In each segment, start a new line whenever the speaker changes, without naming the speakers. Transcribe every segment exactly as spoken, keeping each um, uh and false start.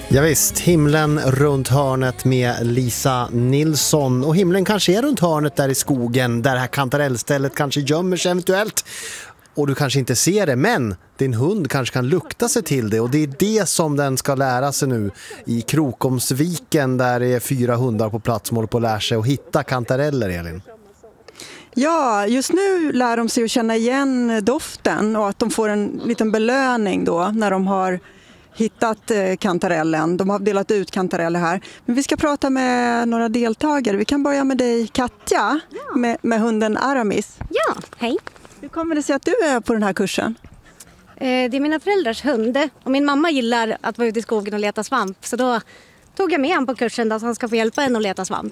Ja visst, himlen runt hörnet med Lisa Nilsson. Och himlen kanske är runt hörnet där i skogen, där det här kantarellstället kanske gömmer sig eventuellt. Och du kanske inte ser det, men din hund kanske kan lukta sig till det. Och det är det som den ska lära sig nu i Krokomsviken, där det är fyra hundar på plats som håller på att lära sig att hitta kantareller, Elin.
Ja, just nu lär de sig att känna igen doften och att de får en liten belöning då när de har hittat kantarellen. De har delat ut kantareller här. Men vi ska prata med några deltagare. Vi kan börja med dig, Katja,
ja.
med, med hunden Aramis.
Ja, hej.
Hur kommer det sig att du är på den här kursen?
Eh, det är mina föräldrars hund och min mamma gillar att vara ute i skogen och leta svamp. Så då tog jag med honom på kursen där så han ska få hjälpa henne att leta svamp.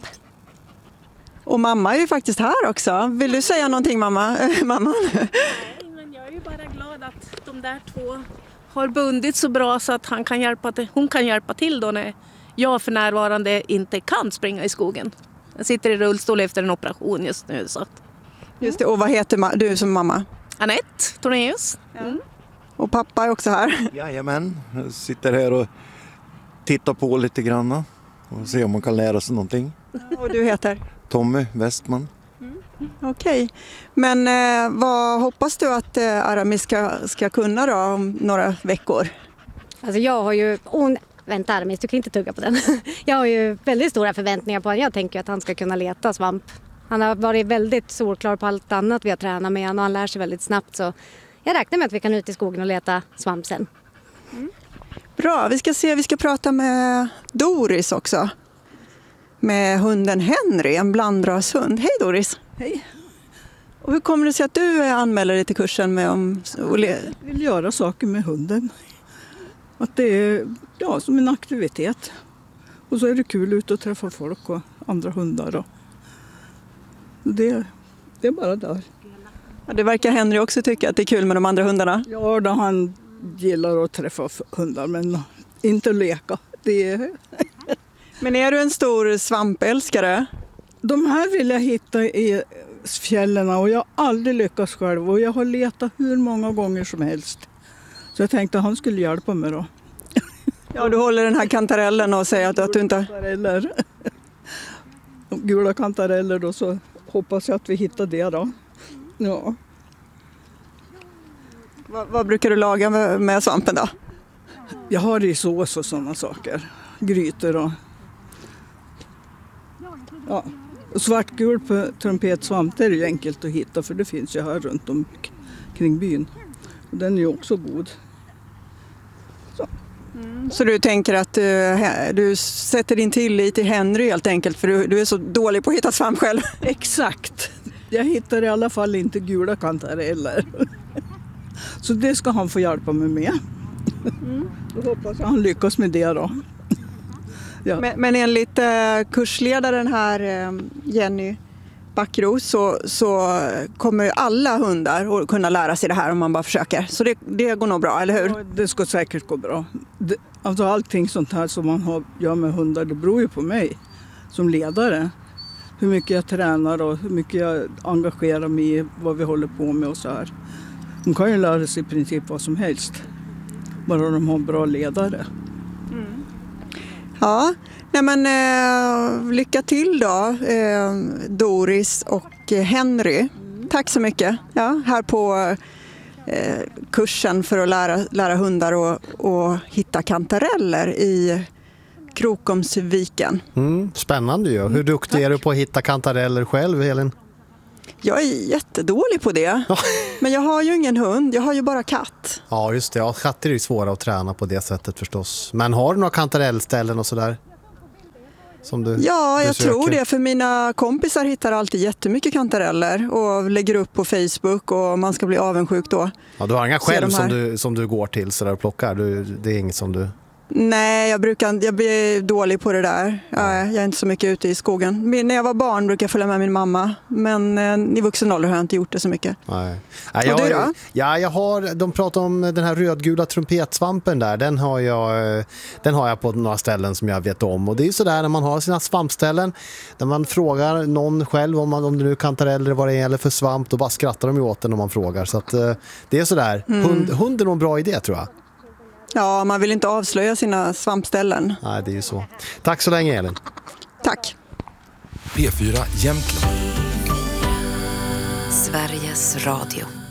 Och mamma är ju faktiskt här också. Vill du säga någonting, mamma? mamma?
Nej, men jag är ju bara glad att de där två har bundit så bra så att han kan hjälpa till, hon kan hjälpa till då när jag för närvarande inte kan springa i skogen. Jag sitter i rullstol efter en operation just nu. Så.
Just det, och vad heter du som mamma?
Anette Tornéus.
Mm. Och pappa är också här.
Jajamän, jag sitter här och tittar på lite grann och ser om man kan lära sig någonting.
Och du heter?
Tommy Westman.
Mm. Okej, okay. Men eh, vad hoppas du att eh, Aramis ska, ska kunna då om några veckor?
Alltså jag har ju... Oh, vänta Aramis, du kan inte tugga på den. Jag har ju väldigt stora förväntningar på honom. Jag tänker att han ska kunna leta svamp. Han har varit väldigt solklar på allt annat vi har tränat med och han lär sig väldigt snabbt. Så jag räknar med att vi kan ut i skogen och leta svamp sen.
Mm. Bra, vi ska se, vi ska prata med Doris också. Med hunden Henry, en blandrashund. Hej Doris!
Hej!
Och hur kommer det sig att du anmäler dig till kursen med om...
Jag vill göra saker med hunden. Att det är ja, som en aktivitet. Och så är det kul ut att träffa folk och andra hundar. Och det, det är bara där.
Ja, det verkar Henry också tycka att det är kul med de andra hundarna.
Ja, då han gillar att träffa hundar men inte leka. Det är...
Men är du en stor svampälskare?
De här vill jag hitta i fjällen och jag har aldrig lyckats själv. Och jag har letat hur många gånger som helst. Så jag tänkte att han skulle hjälpa mig då.
Ja, du håller den här kantarellen och säger att, att du inte...
Kantareller. Gula kantareller då, så hoppas jag att vi hittar det då. Ja.
Vad, vad brukar du laga med, med svampen då?
Jag har i sås och sådana saker. Grytor och... Ja. Och svartgul på trumpetsvamp, det är ju enkelt att hitta för det finns ju här runt om kring byn. Och den är ju också god. Så.
Mm. Så du tänker att du, du sätter din tillit till Henry helt enkelt för du, du är så dålig på att hitta svamp själv?
Exakt. Jag hittar i alla fall inte gula kantareller. Så det ska han få hjälpa mig med. Mm. Då hoppas jag han lyckas med det då. Ja.
Men, men enligt eh, kursledaren här, eh, Jenny Backros, så, så kommer alla hundar att kunna lära sig det här om man bara försöker. Så det, det går nog bra, eller hur?
Ja, det ska säkert gå bra. Det, alltså allting sånt här som man har, gör med hundar, det beror ju på mig som ledare. Hur mycket jag tränar och hur mycket jag engagerar mig i vad vi håller på med och så här. De kan ju lära sig i princip vad som helst. Bara de har bra ledare.
Mm. Ja, nej men eh, lycka till då eh, Doris och eh, Henry. Mm. Tack så mycket. Ja, här på eh, kursen för att lära, lära hundar och, och hitta kantareller i Krokomsviken.
Mm, spännande ju. Hur duktig Tack. Är du på att hitta kantareller själv, Elin?
Jag är jättedålig på det. Men jag har ju ingen hund, jag har ju bara katt.
Ja, just det. Ja, katter är ju svåra att träna på det sättet förstås. Men har du några kantarellställen och sådär? Som du,
ja, jag
du
tror det. För mina kompisar hittar alltid jättemycket kantareller och lägger upp på Facebook och man ska bli avundsjuk då.
Ja, du har inga själv som du, som du går till så där och plockar? Du, det är inget som du...
Nej, jag, brukar, jag blir dålig på det där. Ja. Jag är inte så mycket ute i skogen. Men när jag var barn brukade jag följa med min mamma. Men eh, i vuxen ålder har jag inte gjort det så mycket.
Nej. Nej,
och
jag,
du då?
Ja, jag har, de pratar om den här rödgula trumpetsvampen där. Den har, jag, den har jag på några ställen som jag vet om. Och det är så där när man har sina svampställen. När man frågar någon själv om, man, om det nu kantareller vad det gäller för svamp. Då bara skrattar de ju åt den om man frågar. Så att, eh, det är så där. Mm. Hund, hund är nog en bra idé tror jag.
Ja, man vill inte avslöja sina svampställen.
Nej, det är ju så. Tack så länge, Elin.
Tack.
P fyra Jämtland.
Sveriges Radio.